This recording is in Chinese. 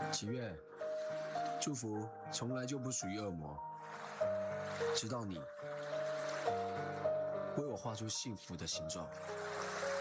祈愿，祝福从来就不属于恶魔，直到你为我画出幸福的形状。